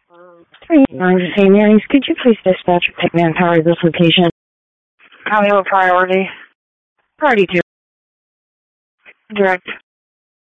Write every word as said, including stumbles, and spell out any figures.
three nine Saint Mary's, could you please dispatch a pick manpower to this location? How do you have a priority? Priority two. Direct.